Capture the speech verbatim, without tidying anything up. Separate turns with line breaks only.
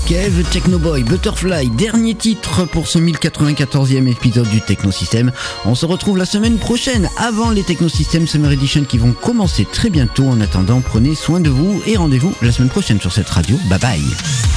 Kev, Technoboy, Butterfly, dernier titre pour ce mille quatre-vingt-quatorzième épisode du Technosystème. On se retrouve la semaine prochaine avant les Technosystème Summer Edition qui vont commencer très bientôt. En attendant, prenez soin de vous et rendez-vous la semaine prochaine sur cette radio. Bye bye.